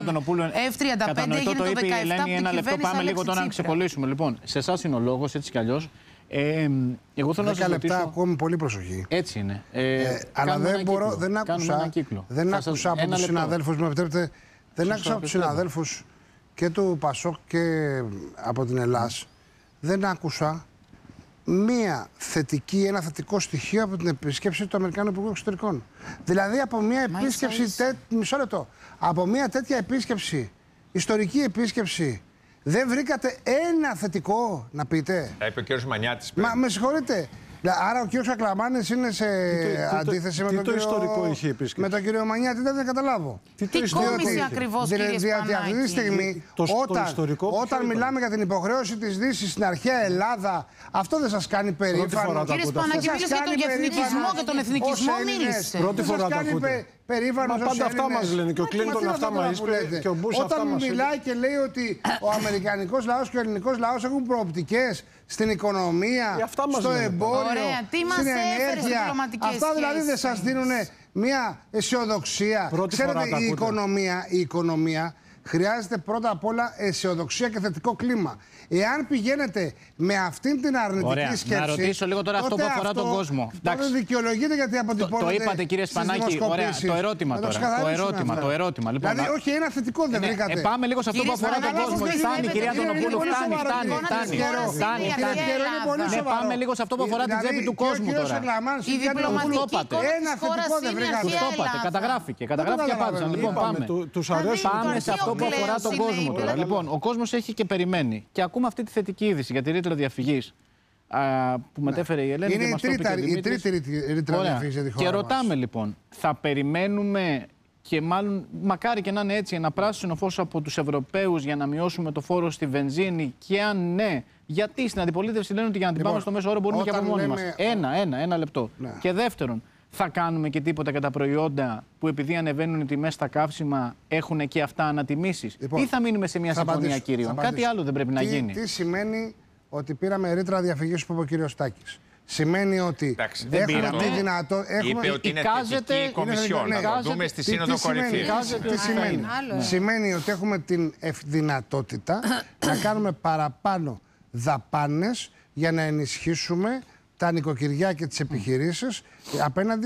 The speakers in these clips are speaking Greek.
F-35 έγινε το 17 είπε η Ελένη, ένα λεπτό, πάμε λίγο τώρα να ξεκολλήσουμε. Λοιπόν, σε εσάς είναι ο λόγος, έτσι κι αλλιώς. Εγώ θέλω να σας ρωτήσω... 10 λεπτά ακόμη πολύ προσοχή. Έτσι είναι. Αλλά δεν μπορώ, δεν άκουσα από τους συναδέλφους, μου επιτρέπετε, δεν άκουσα από τους συναδέλφους και του Πασόκ και από την Ελλάς, δεν άκουσα ένα θετικό στοιχείο από την επίσκεψη του Αμερικάνου Υπουργού Εξωτερικών. Δηλαδή από μια επίσκεψη, μισό λεπτό, από μια τέτοια επίσκεψη, ιστορική επίσκεψη, δεν βρήκατε ένα θετικό να πείτε? Τα είπε ο κ. Μανιάτης. Μα με συγχωρείτε. Άρα ο κ. Ακλαμάνης είναι σε αντίθεση με τον κύριο Μανιάτη, δεν καταλάβω. Τι κόμισε ακριβώς, κύριε Σπανάκη? Διότι αυτή τη στιγμή, όταν μιλάμε για την υποχρέωση της Δύσης στην αρχαία Ελλάδα, αυτό δεν σας κάνει περήφανο? Κύριε Σπανάκη, μίλησε για τον εθνικισμό και τον εθνικισμό μίλησε. Πρώτη φορά το ακούτε. Περήφανος ως πάντα αυτά μας λένε και ο Κλίντον αυτά μας είπε και ο Μπούς αυτά μας είπε. Όταν μιλάει και λέει ότι ο αμερικανικός λαός και ο ελληνικός λαός έχουν προοπτικές στην οικονομία, στο εμπόριο, στην ενέργεια. Αυτά δηλαδή δεν σας δίνουν μια αισιοδοξία? Ξέρετε, η οικονομία χρειάζεται πρώτα απ' όλα αισιοδοξία και θετικό κλίμα. Εάν πηγαίνετε με αυτήν την αρνητική σκέψη. Να ρωτήσω λίγο τώρα αυτό που αφορά τον κόσμο. Δεν δικαιολογείται γιατί αποτυπώνεται. Το είπατε, κύριε Σπανάκη. Ωραία. Το ερώτημα τώρα. Το ερώτημα. Λοιπόν, δηλαδή, όχι ένα θετικό δεν βρήκατε. Πάμε λίγο σε αυτό που αφορά τον κόσμο. Φτάνει, κυρία Αντωνοπούλου. Φτάνει. Πάμε λίγο σε αυτό που αφορά την τσέπη του κόσμου τώρα. Η διπλωματική ένα θετικό δεν βρήκατε. Το είπατε. Καταγράφηκε. Καταγράφηκε απάντησαν. Λοιπόν, πάμε σε αυτό που αφορά τον κόσμο τώρα. Λοιπόν, ο κόσμος έχει και περιμένει. Και ακούμε αυτή τη θετική είδηση για τη ρήτρα διαφυγής που μετέφερε η Ελένη. Είναι η τρίτη ρήτρα διαφυγής για τη χώρα. Και ρωτάμε λοιπόν, θα περιμένουμε και μάλλον μακάρι και να είναι έτσι ένα πράσινο φως από τους Ευρωπαίους για να μειώσουμε το φόρο στη βενζίνη? Και αν ναι, γιατί στην αντιπολίτευση λένε ότι για να την πάμε στο μέσο όρο μπορούμε και από μόνοι μας? Ένα λεπτό. Ναι. Και δεύτερον, θα κάνουμε και τίποτα για τα προϊόντα που επειδή ανεβαίνουν οι τιμές στα καύσιμα έχουν και αυτά ανατιμήσεις? Ή θα μείνουμε σε μια συμφωνία κύριων? Κάτι άλλο δεν πρέπει να γίνει? Τι σημαίνει ότι πήραμε ρήτρα διαφυγής που είπε ο κύριος Στάκης? Σημαίνει ότι έχουμε τη δυνατότητα. Είπε ότι είναι θετική η Κομισιόν. Να το δούμε στη Σύνοδο Κορυφής. Τι σημαίνει? Σημαίνει ότι έχουμε την δυνατότητα να κάνουμε παραπάνω δαπάνες για να ενισχύσουμε τα νοικοκυριά και τις επιχειρήσεις απέναντι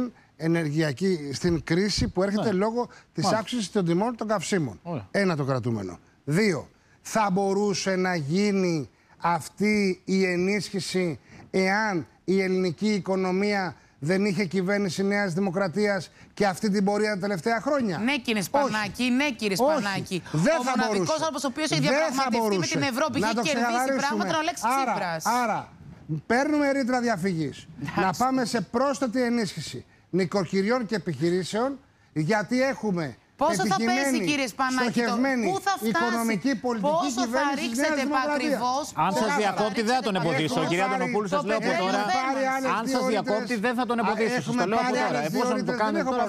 στην κρίση που έρχεται λόγω της αύξησης των τιμών των καυσίμων. Ένα το κρατούμενο. 2. Θα μπορούσε να γίνει αυτή η ενίσχυση εάν η ελληνική οικονομία δεν είχε κυβέρνηση Νέας Δημοκρατίας και αυτή την πορεία τα τελευταία χρόνια? Ναι, κύριε Σπανάκη, ναι, κύριε Σπανάκη. Ο μοναδικός άνθρωπος ο οποίος έχει διαπραγματευτεί με την Ευρώπη και έχει κερδίσει πράγματα είναι ο Αλέξης Τσίπρας. Άρα, παίρνουμε ρήτρα διαφυγής. Να πάμε σε πρόσθετη ενίσχυση νοικοκυριών και επιχειρήσεων, γιατί έχουμε πόσο θα πέσει, κύριε Σπανάκη, πού θα φτάσει, οικονομική πολιτική πόσο θα ρίξετε επακριβώς? Αν σας διακόπτει δεν θα τον εμποδίσω. Κυρία Αντωνοπούλου, σας λέω από τώρα. Αν σας διακόπτει δεν θα τον εμποδίσω. Σας το λέω από τώρα. Εφόσον το κάνετε τώρα,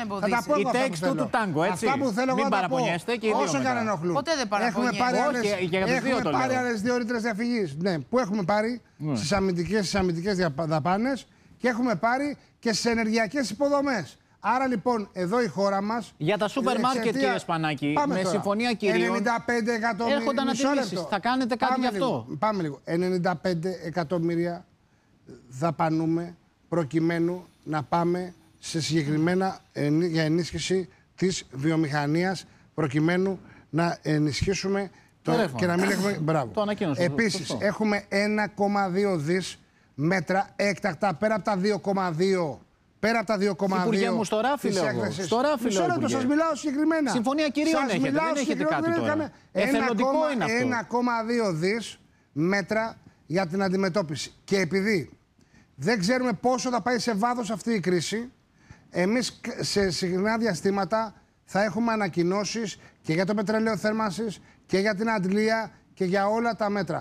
η τέξη του τάγκο, έτσι. Μην παραπονιέστε και οι δύο μετά. Ποτέ δεν παραπονιέστε. Έχουμε πάρει άλλες 2 ρήτρες διαφυγής. Ναι, που έχουμε πάρει στις αμυντικές δαπάνες και έχουμε πάρει και στις ενεργειακές υποδομές. Άρα λοιπόν εδώ η χώρα μας. Για τα σούπερ μάρκετ, κύριε Σπανάκη, με συμφωνία κυρίων. 95 εκατομμύρια. Έρχονται ανατιμήσεις. Θα κάνετε κάτι γι' αυτό? Πάμε λίγο. 95 εκατομμύρια δαπανούμε προκειμένου να πάμε σε συγκεκριμένα για ενίσχυση της βιομηχανίας, προκειμένου να ενισχύσουμε και να μην έχουμε. Μπράβο. Επίσης, έχουμε 1,2 δις μέτρα έκτακτα πέρα από τα 2,2. Πέρα από τα 2,2. Υπουργέ μου, στο ράφι λέω εγώ. Στο ράφι λέω. Σας μιλάω συγκεκριμένα. Συμφωνία κυρίων έχετε, δεν έχετε κάτι τώρα. Εθελοντικό είναι αυτό. 1,2 δις μέτρα για την αντιμετώπιση. Και επειδή δεν ξέρουμε πόσο θα πάει σε βάθος αυτή η κρίση, εμείς σε συχνά διαστήματα θα έχουμε ανακοινώσεις και για το πετρέλαιο θέρμανσης και για την αντλία και για όλα τα μέτρα.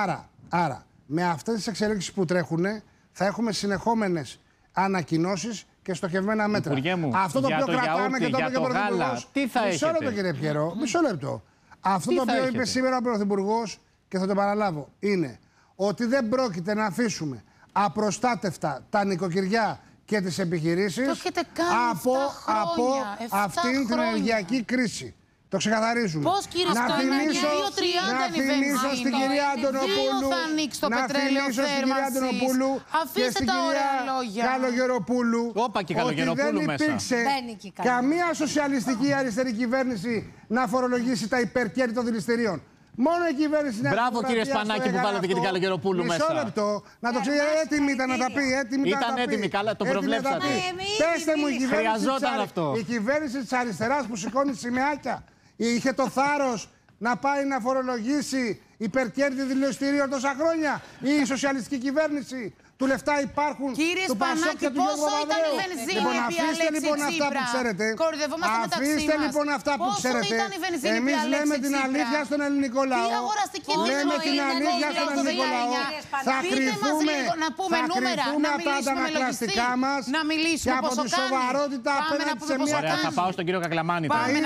Άρα με αυτές τις εξελίξεις που τρέχουν θα έχουμε συνεχόμενες ανακοινώσεις και στοχευμένα μέτρα. Μου, αυτό το οποίο κρατάμε και το είπε και ο Πρωθυπουργός. Τι θα έχετε? Μισό λεπτό, κύριε Πιερό, μισό λεπτό. Αυτό το οποίο είπε σήμερα ο Πρωθυπουργός, και θα το παραλάβω, είναι ότι δεν πρόκειται να αφήσουμε απροστάτευτα τα νοικοκυριά και τις επιχειρήσεις από αυτήν την ενεργειακή κρίση. Το ξεκαθαρίζουμε. Πώς, κύριε Σπανάκη, 2.30 είναι η βενζίνη. Στην κυρία Αντωνοπούλου. Θα ανοίξει το πετρέλαιο θέρμανσης. Αφήστε τα ωραία λόγια. Καλογεροπούλου. Όπα και Καλογεροπούλου μέσα. Δεν υπήρξε καμία σοσιαλιστική αριστερή κυβέρνηση να φορολογήσει τα υπερκέρδη των δηληστηρίων. Μόνο η κυβέρνηση είναι. Μπράβο, κύριε Σπανάκη, που βάλατε και την Καλογεροπούλου μέσα. Μισό λεπτό. Να το ξέρει, έτοιμη ήταν να τα πει. Ήταν έτοιμη, καλά, το προβλέψατε. Πέστε μου, η κυβέρνηση της αριστεράς που σηκώνει σημαίακια είχε το θάρρος να πάει να φορολογήσει υπερκέρδη δηληστηρίων τόσα χρόνια, ή η σοσιαλιστική κυβέρνηση? Του λεφτά υπάρχουν. Κύριε Σπανάκη, πόσο ήταν η βενζίνη επί Αλέξη Τσίπρα? Κορυδευόμαστε μεταξύ μας. Αφήστε λοιπόν αυτά που ξέρετε. Εμείς λέμε την αλήθεια στον ελληνικό λαό. Τι αγοραστική λέμε την αλήθεια στον ελληνικό λαό. Θα κρυφούμε από τα αντανακλαστικά μας και από τη σοβαρότητα απέναντι σε μια κρίση. Θα πάω στον κύριο Κακλαμάνη.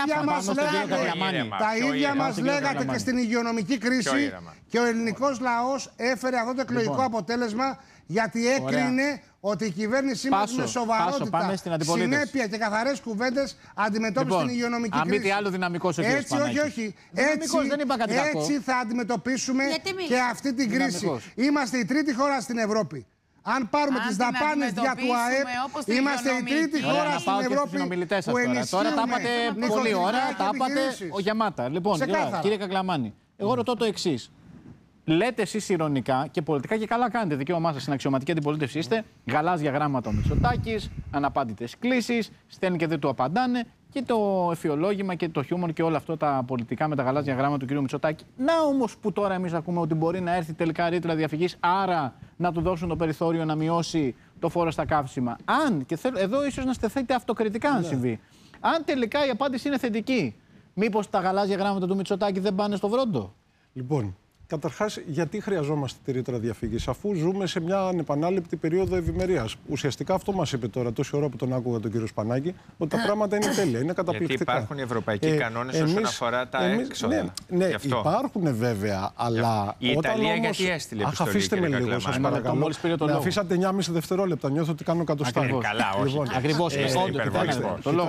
Τα ίδια μας λέγατε και στην υγειονομική κρίση και ο ελληνικός λαός έφερε αυτό το εκλογικό αποτέλεσμα, γιατί έκρινε ότι η κυβέρνησή μας με σοβαρότητα, συνέπεια και καθαρές κουβέντες αντιμετώπισε την υγειονομική κρίση. Αν μη τι άλλο δυναμικός ο κ. Σπανάκη. Όχι. Έτσι θα αντιμετωπίσουμε και αυτή την κρίση. Είμαστε η τρίτη χώρα στην Ευρώπη. Αν πάρουμε τις δαπάνες για του ΑΕΠ, είμαστε η τρίτη χώρα στην Ευρώπη που ενισχύουμε. Τώρα τα είπατε πολλή ώρα, τα είπατε γεμάτα. Λοιπόν, κύριε Κακλαμάνη, εγώ ρωτώ το εξής. Λέτε εσείς ηρωνικά και πολιτικά, και καλά κάνετε, δικαίωμά σας στην αξιωματική αντιπολίτευση είστε, γαλάζια γράμματα ο Μητσοτάκης, αναπάντητες κλήσεις, στέλνει και δεν του απαντάνε, και το εφιολόγημα και το χιούμορ και όλα αυτά τα πολιτικά με τα γαλάζια γράμματα του κ. Μητσοτάκη. Να όμως που τώρα εμείς ακούμε ότι μπορεί να έρθει τελικά ρήτρα διαφυγής, άρα να του δώσουν το περιθώριο να μειώσει το φόρο στα καύσιμα. Αν, και εδώ ίσως να στεθείτε αυτοκριτικά αν συμβεί, αν τελικά η απάντηση είναι θετική, μήπως τα γαλάζια γράμματα του Μητσοτάκη δεν πάνε στο βρόντο? Λοιπόν, καταρχάς, γιατί χρειαζόμαστε τη ρήτρα διαφυγής, αφού ζούμε σε μια ανεπανάληπτη περίοδο ευημερίας? Ουσιαστικά αυτό μας είπε τώρα, τόση ώρα που τον άκουγα τον κύριο Σπανάκη, ότι τα πράγματα είναι τέλεια, είναι καταπληκτικά. Γιατί υπάρχουν οι ευρωπαϊκοί κανόνες όσον αφορά τα έξοδα. Ναι, υπάρχουν βέβαια, αλλά. Η Ιταλία γιατί έστειλε επιστολή? Αφήστε με λίγο, σας παρακαλώ. Με αφήσατε 9,5 δευτερόλεπτα. Νιώθω ότι κάνω κατοστάρι. Καλά, όχι. Ακριβώς. Το λόγο.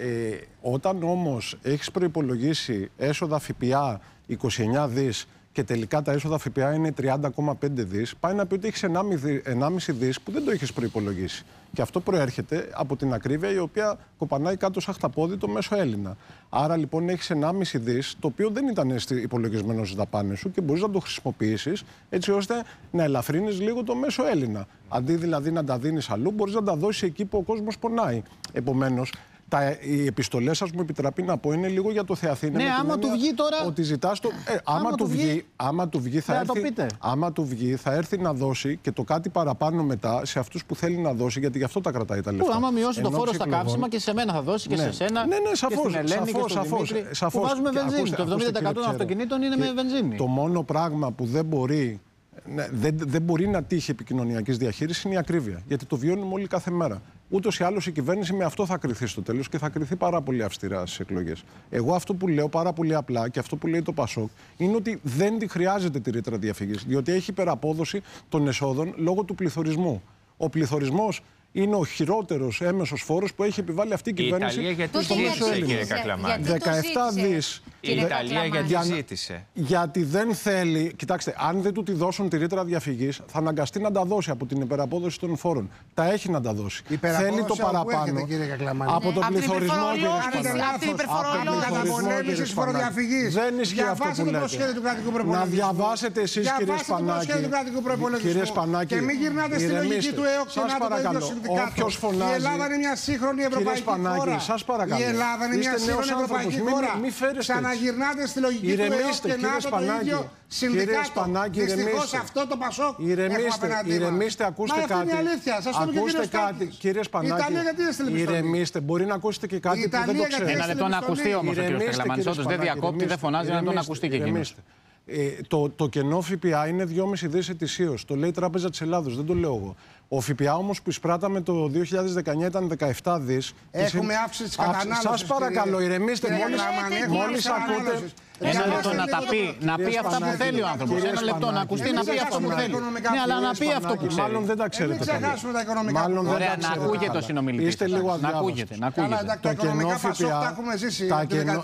Όταν όμως έχεις προϋπολογίσει έσοδα ΦΠΑ 29 δις και τελικά τα έσοδα ΦΠΑ είναι 30,5 δις, πάει να πει ότι έχεις 1,5 δις που δεν το έχεις προϋπολογίσει. Και αυτό προέρχεται από την ακρίβεια η οποία κοπανάει κάτω σαν χταπόδι το μέσο Έλληνα. Άρα λοιπόν έχεις 1,5 δις, το οποίο δεν ήταν υπολογισμένο στις δαπάνες σου και μπορείς να το χρησιμοποιήσεις έτσι ώστε να ελαφρύνεις λίγο το μέσο Έλληνα. Αντί δηλαδή να τα δίνεις αλλού, μπορείς να τα δώσεις εκεί που ο κόσμος πονάει. Επομένως, οι επιστολές σας, μου επιτραπεί να πω, είναι λίγο για το Θεαθήνα. Ναι, άμα του βγει τώρα. Ότι ζητάς το. Άμα του βγει, θα έρθει να δώσει και το κάτι παραπάνω μετά σε αυτούς που θέλει να δώσει, γιατί γι' αυτό τα κρατάει τα λεφτά. Άμα μειώσει το φόρο στα καύσιμα και σε μένα θα δώσει και σε σένα. Ναι, σαφώς. Που βάζουμε βενζίνη. Το 70% των αυτοκινήτων είναι με βενζίνη. Το μόνο πράγμα που δεν μπορεί. Δεν μπορεί να τύχει επικοινωνιακής διαχείρισης είναι η ακρίβεια. Γιατί το βιώνουμε όλοι κάθε μέρα. Ούτως ή άλλως η κυβέρνηση με αυτό θα κριθεί στο τέλος και θα κριθεί πάρα πολύ αυστηρά στις εκλογές. Εγώ αυτό που λέω πάρα πολύ απλά και αυτό που λέει το ΠΑΣΟΚ είναι ότι δεν τη χρειάζεται τη ρήτρα διαφυγής. Διότι έχει υπεραπόδοση των εσόδων λόγω του πληθωρισμού. Ο πληθωρισμός είναι ο χειρότερος έμεσος φόρος που έχει επιβάλει αυτή η κυβέρνηση. Η Ιταλία γιατί ζήτησε, κύριε Κακλαμάνη? 17 δις. Η Ιταλία γιατί ζήτησε? Γιατί δεν θέλει. Κοιτάξτε, αν δεν του τη δώσουν τη ρήτρα διαφυγής, θα αναγκαστεί να τα δώσει από την υπεραπόδοση των φόρων. Τα έχει να τα δώσει. Θέλει το παραπάνω. Από τον πληθωρισμό, δεν ισχύει αυτό που λέτε. Να διαβάσετε εσείς, κύριε Σπανάκη. Και μην γυρνάτε στη λογική του ΕΟΚ και να το ίδιο Όποιος φωνάζει. Η Ελλάδα είναι μια σύγχρονη ευρωπαϊκή χώρα. Σας παρακαλώ. Η Ελλάδα είναι μια σύγχρονη ευρωπαϊκή χώρα. Ξαναγυρνάτε στη λογική του ΕΟΚ και να το ίδιο συνδικάτο. Δυστυχώς αυτό το ΠΑΣΟΚ έχουμε απέναντί μας. Ηρεμήστε, ακούστε κάτι. Μα αυτή είναι η αλήθεια. Σας το είπε και ο κύριος Στάκης. Κύριε Σπανάκη, ηρεμήστε. Μπορεί να ακούσετε και κάτι που δεν το ξέρετε. Ένα λεπτό να ακουστεί όμως ο κύριος Κακλαμάνης. Όντως δεν διακόπτει, δεν φωνάζει, να τον ακουστεί και εκείνος. Το κενό ΦΠΑ είναι 2,5 δις ετησίως. Το λέει η Τράπεζα της Ελλάδος, δεν το λέω εγώ. Ο ΦΠΑ όμως που εισπράταμε το 2019 ήταν 17 δις. Έχουμε αύξηση της κατανάλωσης. Σας παρακαλώ, ηρεμήστε. Μόλις ακούτε. Ένα λεπτό να πει αυτά που θέλει ο άνθρωπος. Ένα λεπτό να ακουστεί να πει αυτό που θέλει. Ναι, αλλά να πει αυτό που ξέρει. Μάλλον δεν τα ξέρετε. Μην ξεχάσουμε τα οικονομικά. Ωραία, να ακούγεται ο συνομιλητής. Είστε λίγο αδιάβαστος. Να ακούγεται. Τα οικονομικά ΠΑΣΟΚ τα έχουμε ζήσει τη δεκαετία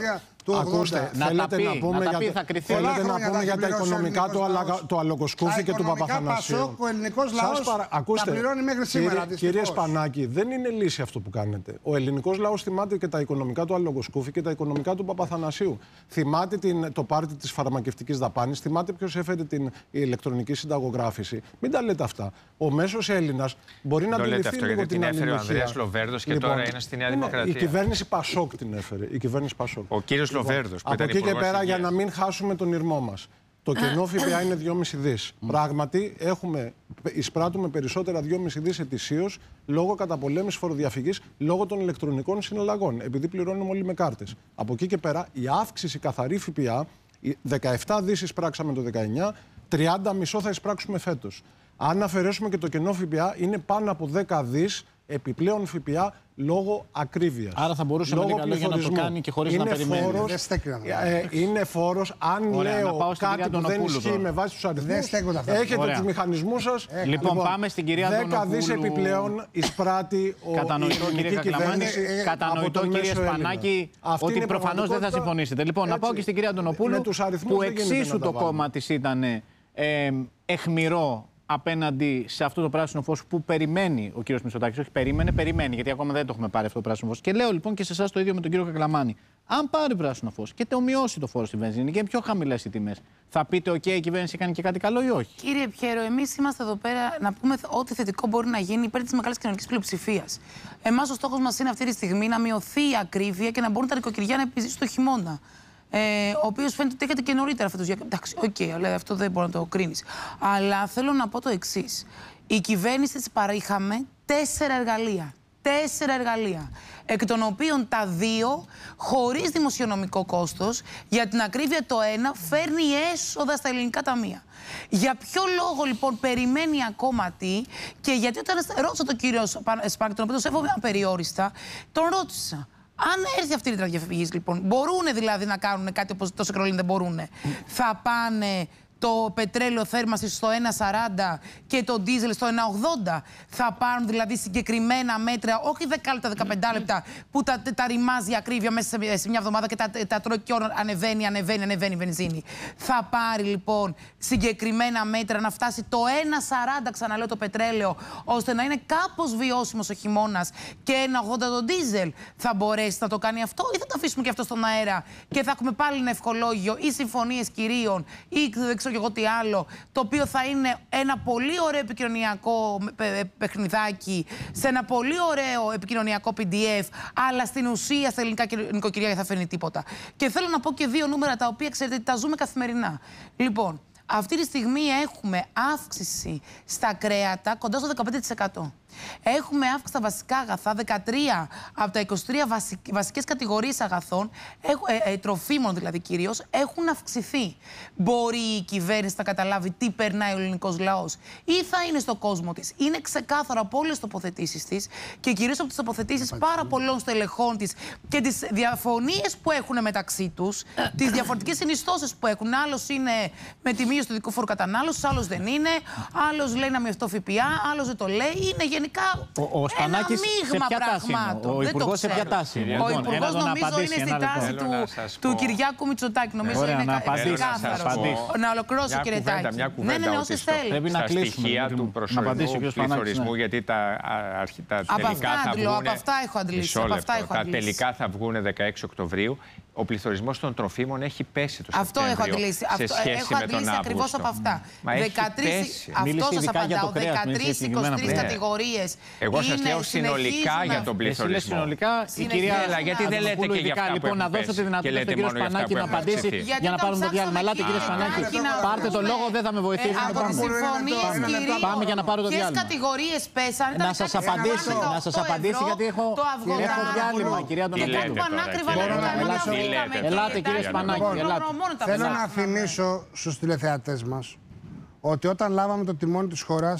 του 80. Ακούστε, θέλετε να πούμε για τα οικονομικά του Αλογοσκούφη και του Παπαθανασίου. Πασόκ, ο ελληνικός λαός τα πληρώνει μέχρι σήμερα. Κύριε Σπανάκη, δεν είναι λύση αυτό που κάνετε. Ο ελληνικός λαός θυμάται και τα οικονομικά του Αλογοσκούφη και τα οικονομικά του Παπαθανασίου. Θυμάται το πάρτι της φαρμακευτικής δαπάνης, θυμάται ποιος έφερε την ηλεκτρονική συνταγογράφηση. Μην τα λέτε αυτά. Ο μέσος Έλληνας μπορεί να αντιληφθεί λίγο την έφερε ο Ανδρέας Λοβέρδος και τώρα είναι στη Νέα Δημοκρατία. Η κυβέρνηση Πασόκ την έφερε. Ο κύριος Λοβέρδος. Από εκεί και πέρα, για να μην χάσουμε τον ήρμό μας. Το κενό ΦΠΑ είναι 2,5 δις. Πράγματι, εισπράττουμε περισσότερα 2,5 δις ετησίως λόγω καταπολέμησης φοροδιαφυγής, λόγω των ηλεκτρονικών συναλλαγών, επειδή πληρώνουμε όλοι με κάρτες. Από εκεί και πέρα, η αύξηση καθαρή ΦΠΑ, 17 δις εισπράξαμε το 19, 30,5 θα εισπράξουμε φέτος. Αν αφαιρέσουμε και το κενό ΦΠΑ, είναι πάνω από 10 δις επιπλέον ΦΠΑ λόγω ακρίβειας. Άρα θα μπορούσε με λίγα λόγια να το κάνει και χωρίς να περιμένει. Είναι φόρος. Αν λέω κάτι που δεν ισχύει με βάση τους αριθμούς, έχετε τους μηχανισμούς σας. Λοιπόν, πάμε στην κυρία Αντωνοπούλου. 10 δις επιπλέον εισπράττει η ελληνική κυβέρνηση. Κατανοητό, κύριε Σπανάκη, ότι προφανώς δεν θα συμφωνήσετε. Λοιπόν, να πάω και στην κυρία Αντωνοπούλου, που εξίσου το κόμμα της ήταν αιχμηρό απέναντι σε αυτό το πράσινο φως που περιμένει ο κύριος Μητσοτάκης. Όχι, περιμένει, γιατί ακόμα δεν το έχουμε πάρει αυτό το πράσινο φως. Και λέω λοιπόν και σε εσάς το ίδιο με τον κύριο Κακλαμάνη. Αν πάρει πράσινο φως και μειώσει το φόρο στη βενζίνη και πιο χαμηλές οι τιμές, θα πείτε: OK, η κυβέρνηση κάνει και κάτι καλό ή όχι? Κύριε Πιέρο, εμείς είμαστε εδώ πέρα να πούμε ό,τι θετικό μπορεί να γίνει υπέρ της μεγάλης κοινωνικής πλειοψηφίας. Εμάς ο στόχος μας είναι αυτή τη στιγμή να μειωθεί η ακρίβεια και να μπορούν τα νοικοκυριά να επιζήσουν το χειμώνα. Ο οποίος φαίνεται ότι έχετε και νωρίτερα φέτος. Εντάξει, αλλά αυτό δεν μπορεί να το κρίνεις. Αλλά θέλω να πω το εξής. Η κυβέρνηση της παρήχαμε 4 εργαλεία. 4 εργαλεία. Εκ των οποίων τα 2 χωρίς δημοσιονομικό κόστος. Για την ακρίβεια το 1 φέρνει έσοδα στα ελληνικά ταμεία. Για ποιο λόγο λοιπόν περιμένει ακόμα τι, και γιατί όταν ρώτησα τον κύριο Σπανάκη, τον οποίο το σέβομαι απεριόριστα, τον ρώτησα. Αν έρθει αυτή η ρήτρα διαφυγής, λοιπόν, μπορούν δηλαδή να κάνουν κάτι όπως το Σεκρολίν δεν μπορούν? Θα πάνε το πετρέλαιο θέρμανσης στο 1,40 και το ντίζελ στο 1,80. Θα πάρουν δηλαδή συγκεκριμένα μέτρα, όχι 10 λεπτά, 15 λεπτά, που τα ρημάζει η ακρίβεια μέσα σε μια εβδομάδα και τα τρώει και όλο ανεβαίνει η βενζίνη. Θα πάρει λοιπόν συγκεκριμένα μέτρα να φτάσει το 1,40, ξαναλέω, το πετρέλαιο, ώστε να είναι κάπως βιώσιμος ο χειμώνας, και 1,80 το ντίζελ. Θα μπορέσει να το κάνει αυτό, ή θα το αφήσουμε και αυτό στον αέρα και θα έχουμε πάλι ένα ευχολόγιο ή συμφωνίες κυρίων ή δεν ξέρω και εγώ τι άλλο, το οποίο θα είναι ένα πολύ ωραίο επικοινωνιακό παιχνιδάκι, σε ένα πολύ ωραίο επικοινωνιακό PDF, αλλά στην ουσία στα ελληνικά νοικοκυριά δεν θα φέρνει τίποτα. Και θέλω να πω και 2 νούμερα τα οποία ξέρετε τα ζούμε καθημερινά. Λοιπόν, αυτή τη στιγμή έχουμε αύξηση στα κρέατα κοντά στο 15%. Έχουμε αύξηση στα βασικά αγαθά, 13 από τα 23 βασικές κατηγορίες αγαθών, τροφίμων δηλαδή κυρίως, έχουν αυξηθεί. Μπορεί η κυβέρνηση να καταλάβει τι περνάει ο ελληνικός λαός, ή θα είναι στο κόσμο της? Είναι ξεκάθαρο από όλες τις τοποθετήσεις της και κυρίως από τις τοποθετήσεις πάρα πολλών στελεχών της και τις διαφωνίες που έχουν μεταξύ τους, τις διαφορετικές συνιστώσεις που έχουν. Άλλος είναι με τη μείωση του δικού φόρου κατανάλωσης, άλλος δεν είναι, άλλος λέει να μειωθεί το ΦΠΑ, άλλος δεν το λέει. Είναι γενικά ο Σπανάκης σε ποια τάση είναι? Ο Υπουργός σε ποια τάση είναι? Ο Υπουργός νομίζω είναι στη τάση του Κυριάκου Μητσοτάκη. Νομίζω είναι ξεκάθαρο. Να ολοκληρώσω, κύριε Τάκη. Ναι, όσοι θέλει. Πρέπει να κλείσουμε. Στα στοιχεία του προσωρινού πληθωρισμού, γιατί τα τελικά θα βγουν. Από αυτά έχω αντλήσει. Τα τελικά θα βγουν 16 Οκτωβρίου. Ο πληθωρισμός των τροφίμων έχει πέσει το Σεπτέμβριο. Αυτό έχω αντλήσει. Έχω αντλήσει ακριβώς από αυτά. Αυτό σας απαντάω. 13-23 κατηγορίες. Εγώ σας λέω συνολικά για τον πληθωρισμό. Συνολικά, η κυρία γιατί δεν λέτε και για αυτά που λοιπόν, να δώσω τη δυνατότητα στον κύριο Σπανάκη να απαντήσει για να πάρουμε το διάλειμμα. Ελάτε, κύριε Σπανάκη. Πάρτε το λόγο, δεν θα με βοηθήσετε. Πάμε για να πάρω το διάλειμμα. Ποιες κατηγορίες πέσαν? Να σας απαντήσει, γιατί έχω διάλειμμα, κυρία Αντωνοπούλου. Ελάτε, κύριε Σπανάκη. Θέλω να θυμίσω στους τηλεθεατές μας ότι όταν λάβαμε το τιμόνι της χώρας,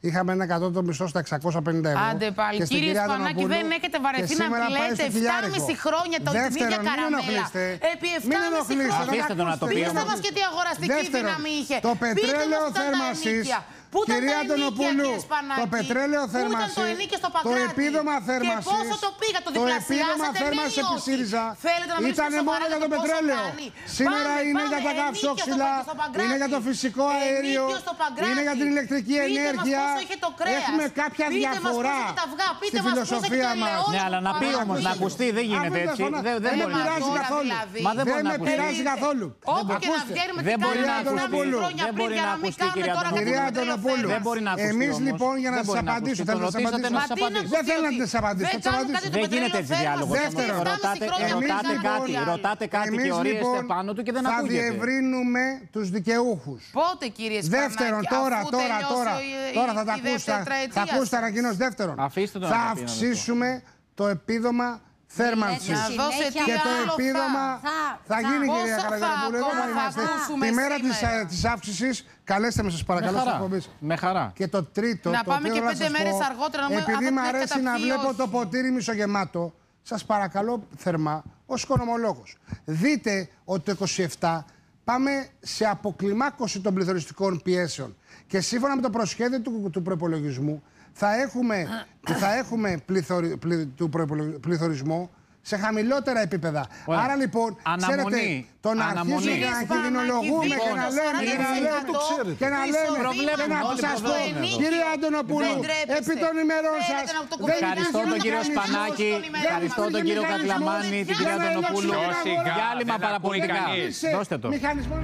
είχαμε ένα κατώτατο μισθό στα 650 ευρώ. Άντε πάλι. Κύριε Σπανάκη, δεν έχετε βαρεθεί να μιλάτε 7,5 χρόνια την ίδια καραμέλα. Επί 7,5 χρόνια. Πείστε μας και τι αγοραστική δύναμη είχε. Το πετρέλαιο θέρμανσης. Κυρία Αντωνοπούλου, το πετρέλαιο θέρμανσης, το επίδομα θέρμανσης, και πόσο το πήγα, το διπλασιάσατε με όχι. Ήταν μόνο για το πετρέλαιο. Σήμερα είναι για τα καυσόξυλα, είναι για το φυσικό αέριο, είναι για την ηλεκτρική ενέργεια. Έχουμε κάποια διαφορά στη φιλοσοφία μας. Ναι, αλλά να πει όμως, να ακουστεί, δεν γίνεται έτσι. Δεν με πειράζει καθόλου. Δεν με πειράζει καθόλου. Δεν μπορεί να ακουστεί, κυρία Αντωνοπούλου. Εμείς λοιπόν για να σας απαντήσω, θέλετε να σας απαντήσω. Δεν θέλω να σας απαντήσω. Δεν γίνεται έτσι διάλογο. Δεύτερον, ρωτάτε κάτι και ορίεστε πάνω του και δεν ακούγεται. Θα διευρύνουμε τους δικαιούχους. Πότε, κύριε Σπανάκη? Δεύτερον, τώρα θα τα ακούσετε. Θα ακούσετε ανακοινώσεις. Δεύτερον, θα αυξήσουμε το επίδομα θέρμανσης. Και το επίδομα θα γίνει, κυρία Καραγιανοπούλου. Εδώ θα είμαστε. Τη μέρα της αύξησης, καλέστε με σας παρακαλώ στις εκπομπές. Με χαρά. Και το τρίτο, να πάμε και 5 μέρες αργότερα. Επειδή μου αρέσει να βλέπω το ποτήρι μισογεμάτο, σας παρακαλώ θερμά, ως οικονομολόγος, δείτε ότι το 27 πάμε σε αποκλιμάκωση των πληθωριστικών πιέσεων. Και σύμφωνα με το προσχέδιο του προϋπολογισμού, θα έχουμε πληθωρισμό σε χαμηλότερα επίπεδα. Ωραία. Άρα λοιπόν, ξέρετε, το να αρχίσουμε και να κινδυνολογούμε και να λέμε και να σας πω, κύριε Αντωνοπούλου, επί των ημερών σας, ευχαριστώ τον κύριο Σπανάκη, ευχαριστώ τον κύριο Κατλαμάνη, την κυρία Αντωνοπούλου. Διάλειμμα παραπολιτικά. Δώστε το.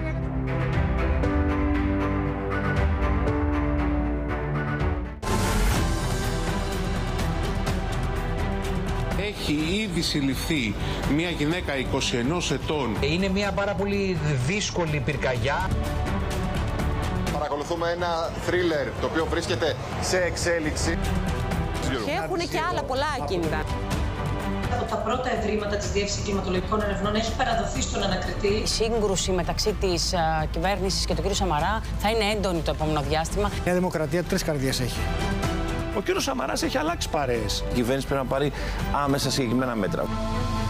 Έχει ήδη συλληφθεί μια γυναίκα 21 ετών. Είναι μια πάρα πολύ δύσκολη πυρκαγιά. Παρακολουθούμε ένα θρίλερ το οποίο βρίσκεται σε εξέλιξη. Και έχουν και άλλα πολλά ακίνητα. Από τα πρώτα ευρήματα της Διεύθυνσης Κλιματολογικών Ερευνών έχει παραδοθεί στον ανακριτή. Η σύγκρουση μεταξύ της κυβέρνησης και του κ. Σαμαρά θα είναι έντονη το επόμενο διάστημα. Η Δημοκρατία 3 καρδιές έχει. Ο κύριος Σαμαράς έχει αλλάξει παρέες. Η κυβέρνηση πρέπει να πάρει άμεσα συγκεκριμένα μέτρα.